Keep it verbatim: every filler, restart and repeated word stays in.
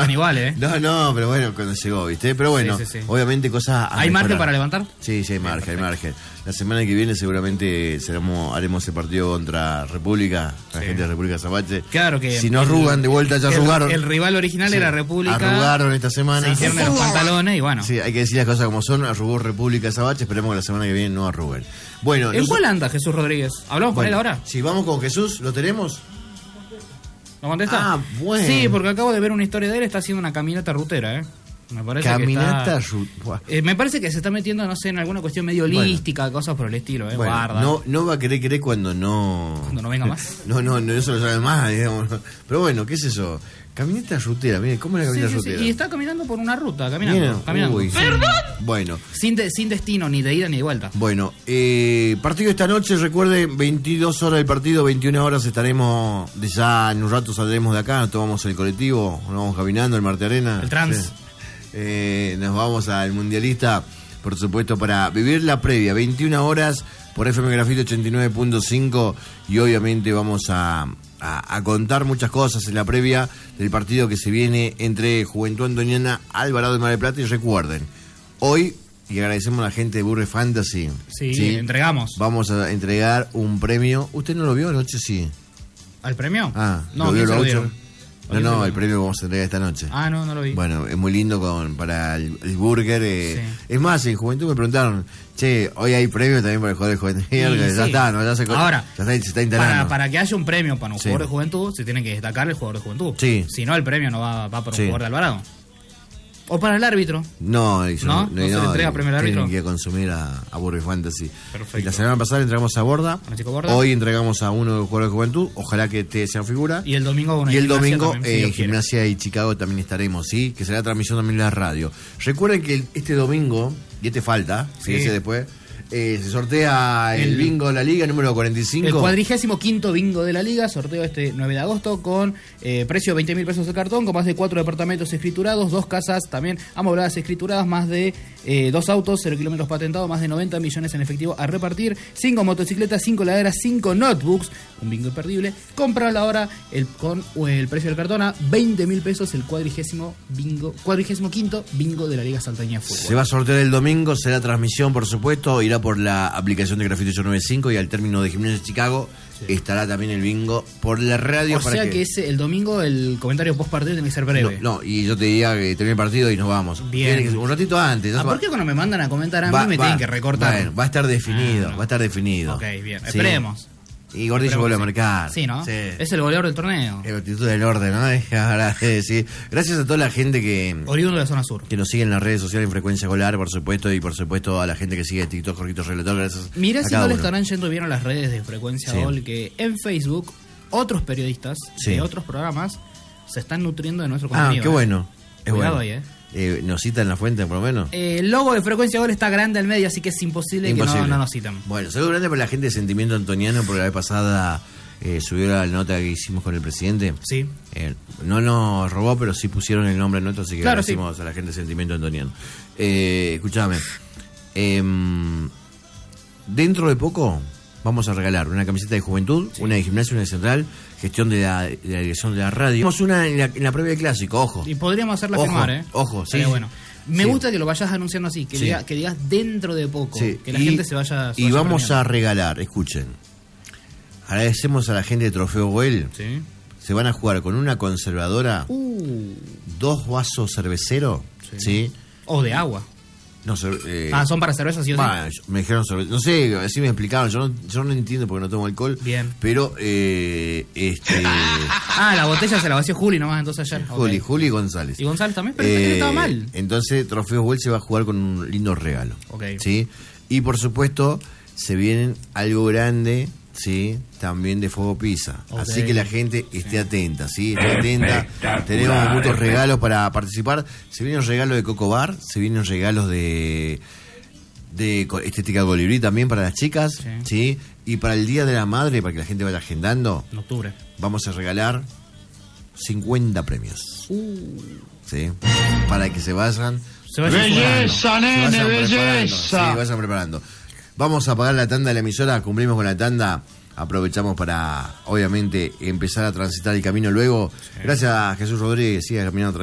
estaban iguales, ¿eh? No, no, pero bueno, cuando llegó, ¿viste? Pero bueno, sí, sí, sí. obviamente cosas... ¿Hay margen para levantar? Sí, sí, hay margen, hay margen. La semana que viene seguramente seremos, haremos el partido contra República, la sí. gente de República Sabache. Claro que... Si no arrugan de vuelta, ya el, arrugaron. El rival original sí. era República. Arrugaron esta semana. Se hicieron en los pantalones y bueno. Sí, hay que decir las cosas como son. Arrugó República Sabache, esperemos que la semana que viene no arruguen. Bueno, ¿en cuál anda Jesús Rodríguez? ¿Hablamos bueno, con él ahora? Si vamos con Jesús, ¿lo tenemos? ¿No contesta? Ah, bueno. Sí, porque acabo de ver una historia de él, está haciendo una caminata rutera, ¿eh? Me parece Caminata que está, eh, me parece que se está metiendo, no sé, en alguna cuestión medio holística, bueno, cosas por el estilo, ¿eh? Bueno, guarda. No, no va a querer creer cuando no... Cuando no venga más. No, no, no, eso lo sabe más, digamos. Pero bueno, ¿qué es eso? Caminata rutera, mire, ¿cómo es la caminata sí, sí, rutera? Sí. Y está caminando por una ruta, caminando. Bien, caminando. Uy, sí. ¿Perdón? Bueno. Sin, de, sin destino, ni de ida ni de vuelta. Bueno, eh, partido esta noche, recuerden, veintidós horas del partido, veintiuna horas estaremos, de ya en un rato saldremos de acá, nos tomamos el colectivo, nos vamos caminando, el Marte Arena. El trans. Sí. Eh, nos vamos al Mundialista, por supuesto, para vivir la previa, veintiuna horas por F M Grafito ochenta y nueve punto cinco y obviamente vamos a, a, a contar muchas cosas en la previa del partido que se viene entre Juventud Antoniana, Alvarado de Mar del Plata. Y recuerden, hoy, y agradecemos a la gente de Burre Fantasy, sí, sí, entregamos. Vamos a entregar un premio. ¿Usted no lo vio anoche? Sí. ¿Al premio? Ah, no, ¿lo vio lo ocho? No, no, el premio que vamos a entregar esta noche. Ah, no, no lo vi. Bueno, es muy lindo con para el, el burger. Eh. Sí. Es más, en Juventud me preguntaron, che, hoy hay premio también para el jugador de Juventud. Sí, ya sí. está, ¿no? Ya se, Ahora, ya está, se está instalando. Para, para que haya un premio para un sí. jugador de Juventud, se tiene que destacar el jugador de Juventud. Sí. Si no, el premio no va, va para un sí. jugador de Alvarado. O para el árbitro. No, eso, no, no, no, no se le entrega premio al árbitro. Tienen que consumir a, a Burger Fantasy. Perfecto. Y la semana pasada entregamos a Borda. Borda. Hoy entregamos a uno de los jugadores de Juventud. Ojalá que te sea figura. Y el domingo una Y el domingo también, en si Gimnasia y Chicago también estaremos, ¿sí? Que será transmisión también en la radio. Recuerden que el, este domingo, y este falta, sí. fíjense después, eh, se sortea el, el bingo de la liga número cuarenta y cinco. El cuadrigésimo quinto bingo de la liga, sorteo este nueve de agosto con eh, precio de veinte mil pesos de cartón, con más de cuatro departamentos escriturados, dos casas también amobladas escrituradas, más de eh, dos autos, cero kilómetros patentados, más de noventa millones en efectivo a repartir, cinco motocicletas, cinco laderas, cinco notebooks, un bingo imperdible. Comprarlo ahora el, con el precio del cartón a veinte mil pesos, el cuadrigésimo bingo, cuadrigésimo quinto bingo de la Liga Salteña de Fútbol. Se va a sortear el domingo, será transmisión, por supuesto, irá por la aplicación de Grafito ochocientos noventa y cinco y al término de Gimnasia de Chicago sí. estará también el bingo por la radio. O para sea que, que ese, el domingo el comentario post partido tiene que ser breve. No, no, y yo te diría que termine el partido y nos vamos. Bien. Que, un ratito antes. ¿Ah, ¿Por qué cuando me mandan a comentar a va, mí me va, tienen que recortar? Bueno, va a estar definido, ah, no. va a estar definido. Ok, bien, sí. esperemos. Y Gordillo vuelve a marcar. Sí, ¿no? Sí. Es el goleador del torneo. El actitud del orden, ¿no? Sí. Gracias a toda la gente que... Oriundo de la zona sur. Que nos sigue en las redes sociales en Frecuencia Golar, por supuesto, y por supuesto a la gente que sigue TikTok, Jorgito Relator, gracias. Mirá a si cada no le uno. estarán yendo bien a las redes de Frecuencia sí. Gol, que en Facebook otros periodistas sí. de otros programas se están nutriendo de nuestro contenido. Ah, qué bueno. Eh. Es Cuidado bueno. ahí, eh. Eh, ¿Nos citan la fuente, por lo menos? Eh, el logo de Frecuencia Gol está grande al medio, así que es imposible, imposible. que no, no nos citan. Bueno, saludo grande para la gente de Sentimiento Antoniano, porque la vez pasada eh, subió la nota que hicimos con el presidente. Sí. Eh, no nos robó, pero sí pusieron el nombre nuestro, así que claro, agradecemos sí. a la gente de Sentimiento Antoniano. Eh, escuchame. Eh, dentro de poco vamos a regalar una camiseta de Juventud, sí. una de Gimnasia, una de Central, gestión de la, de la dirección de la radio. Tenemos una en la, en la previa de Clásico, ojo. Y podríamos hacerla ojo, firmar, ¿eh? Ojo, sí. Sería bueno. Me sí. gusta que lo vayas anunciando así, que, sí. diga, que digas dentro de poco, sí. que la y, gente se vaya... Se y vaya vamos premiando. a regalar, escuchen, agradecemos a la gente de Trofeo Goel, sí. se van a jugar con una conservadora, uh. dos vasos cerveceros, ¿sí? ¿sí? O de agua. No, eh, ah, son para cervezas, sí o bah, sí. Me dijeron cerveza. No sé, así me explicaron. Yo no, yo no entiendo porque no tomo alcohol. Bien. Pero, eh, este. ah, la botella se la vació Juli nomás, entonces ayer. Juli, okay. Juli y González. Y González también, pero eh, no estaba mal. Entonces, Trofeo Well se va a jugar con un lindo regalo. Ok. ¿Sí? Y por supuesto, se vienen algo grande. Sí, también de Fuego Pizza. Okay. Así que la gente esté sí. atenta, ¿sí? Esté atenta. Tenemos muchos regalos para participar. Se vienen regalos de Coco Bar, se vienen regalos de de Estética Colibrí también para las chicas, sí. ¿sí? Y para el Día de la Madre, para que la gente vaya agendando, en octubre, vamos a regalar cincuenta premios. Uh. ¿Sí? Para que se vayan. Se vayan belleza, nene, se vayan belleza. Sí, vayan preparando. Vamos a pagar la tanda de la emisora, cumplimos con la tanda, aprovechamos para, obviamente, empezar a transitar el camino luego. Sí. Gracias a Jesús Rodríguez, siga caminando.